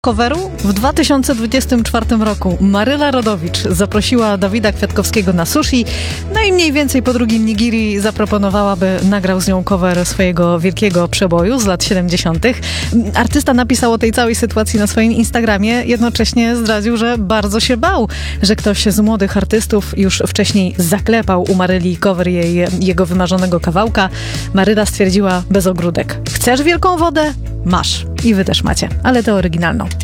Coveru w 2024 roku Maryla Rodowicz zaprosiła Dawida Kwiatkowskiego na sushi, no i mniej więcej po drugim nigiri zaproponowała, by nagrał z nią cover swojego wielkiego przeboju z lat 70. Artysta napisał o tej całej sytuacji na swoim Instagramie, jednocześnie zdradził, że bardzo się bał, że ktoś z młodych artystów już wcześniej zaklepał u Maryli cover jego wymarzonego kawałka. Maryla stwierdziła bez ogródek: chcesz wielką wodę? Masz. I wy też macie, ale tę oryginalną.